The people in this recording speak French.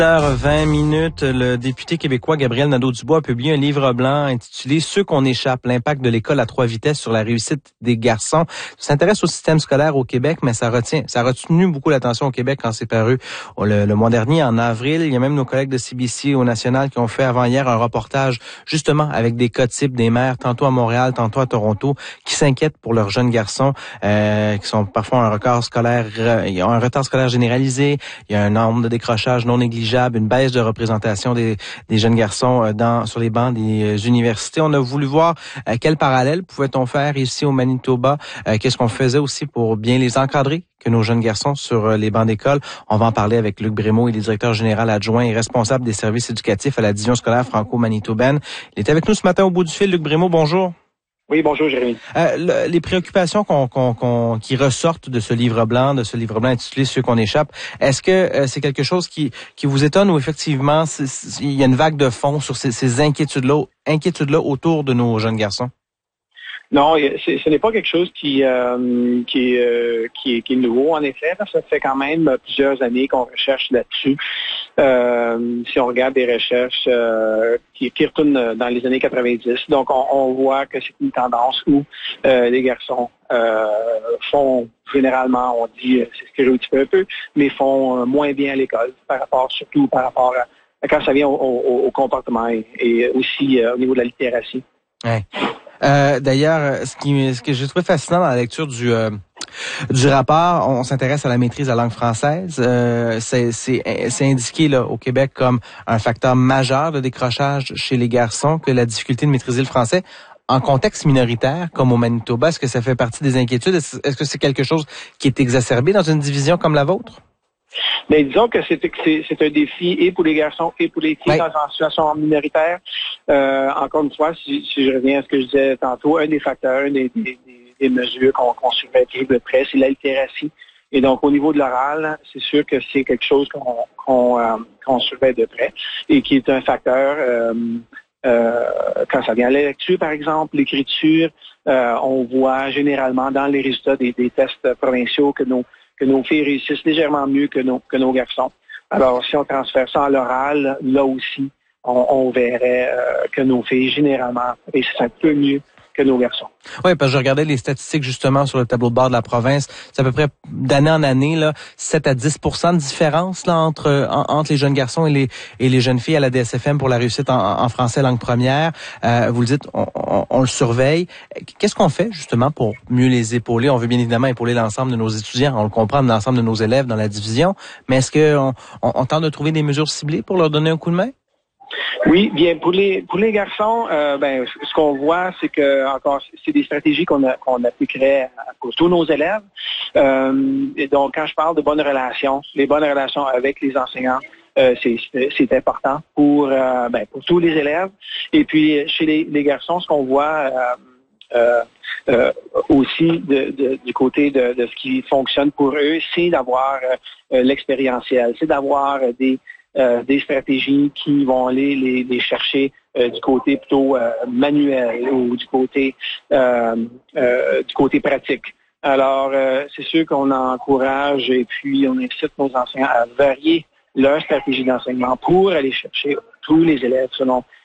20h20, le député québécois Gabriel Nadeau-Dubois a publié un livre blanc intitulé « Ceux qu'on échappe, l'impact de l'école à 3 vitesses sur la réussite des garçons ». Ça s'intéresse au système scolaire au Québec, mais ça a retenu beaucoup l'attention au Québec quand c'est paru le mois dernier, en avril. Il y a même nos collègues de CBC au National qui ont fait avant-hier un reportage justement avec des cas types des mères, tantôt à Montréal, tantôt à Toronto, qui s'inquiètent pour leurs jeunes garçons qui sont parfois un retard scolaire généralisé. Il y a un nombre de décrochages non négligeable, une baisse de représentation des jeunes garçons sur les bancs des universités. On a voulu voir quel parallèle pouvait-on faire ici au Manitoba, qu'est-ce qu'on faisait aussi pour bien les encadrer, que nos jeunes garçons sur les bancs d'école. On va en parler avec Luc Brémaud, il est directeur général adjoint et responsable des services éducatifs à la division scolaire franco-manitobaine. Il est avec nous ce matin au bout du fil. Luc Brémaud, bonjour. Oui, bonjour Jérémy. Les préoccupations qui ressortent de ce livre blanc intitulé « Ceux qu'on échappe », est-ce que c'est quelque chose qui vous étonne ou effectivement il y a une vague de fond sur ces inquiétudes-là autour de nos jeunes garçons? Non, ce n'est pas quelque chose qui est nouveau, en effet. Ça fait quand même plusieurs années qu'on recherche là-dessus. Si on regarde des recherches qui retournent dans les années 90, donc on voit que c'est une tendance où les garçons font généralement, on dit, c'est stéréotypé un peu, mais font moins bien à l'école, surtout par rapport à quand ça vient au comportement et aussi au niveau de la littératie. Ouais. D'ailleurs, ce que j'ai trouvé fascinant dans la lecture du rapport, on s'intéresse à la maîtrise de la langue française. C'est indiqué là au Québec comme un facteur majeur de décrochage chez les garçons, que la difficulté de maîtriser le français en contexte minoritaire comme au Manitoba. Est-ce que ça fait partie des inquiétudes? Est-ce que c'est quelque chose qui est exacerbé dans une division comme la vôtre? Mais disons que c'est un défi et pour les garçons et pour les filles dans une situation minoritaire. Encore une fois, si je reviens à ce que je disais tantôt, un des facteurs, des mesures qu'on surveille toujours de près, c'est la littératie. Et donc, au niveau de l'oral, c'est sûr que c'est quelque chose qu'on surveille de près et qui est un facteur. Quand ça vient à la lecture, par exemple, l'écriture, on voit généralement dans les résultats des tests provinciaux que nos filles réussissent légèrement mieux que nos garçons. Alors, si on transfère ça à l'oral, là aussi, on verrait que nos filles, généralement, réussissent un peu mieux que nos garçons. Oui, parce que je regardais les statistiques justement sur le tableau de bord de la province. C'est à peu près d'année en année là, 7 à 10% de différence là entre les jeunes garçons et les jeunes filles à la DSFM pour la réussite en français langue première. Vous le dites, on le surveille. Qu'est-ce qu'on fait justement pour mieux les épauler? On veut bien évidemment épauler l'ensemble de nos étudiants, on le comprend, l'ensemble de nos élèves dans la division, mais est-ce que on tente de trouver des mesures ciblées pour leur donner un coup de main? Oui, bien pour les garçons, ce qu'on voit, c'est que encore c'est des stratégies qu'on appliquerait pour tous nos élèves. Et donc, quand je parle de bonnes relations, les bonnes relations avec les enseignants, c'est important pour tous les élèves. Et puis chez les garçons, ce qu'on voit aussi du côté de ce qui fonctionne pour eux, c'est d'avoir l'expérientiel, c'est d'avoir des stratégies qui vont aller les chercher du côté plutôt manuel ou du côté pratique. Alors, c'est sûr qu'on encourage et puis on incite nos enseignants à varier leur stratégie d'enseignement pour aller chercher tous les élèves selon